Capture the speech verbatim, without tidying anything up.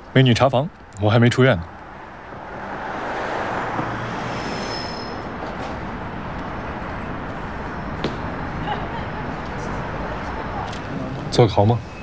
美女查房，我还没出院呢。做个好吗？